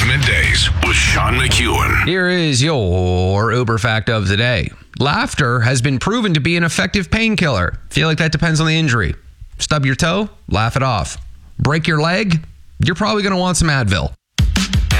Middays with Sean McEwen. Here is your Uber fact of the day. Laughter has been proven to be an effective painkiller. Feel like that depends on the injury. Stub your toe? Laugh it off. Break your leg? You're probably going to want some Advil.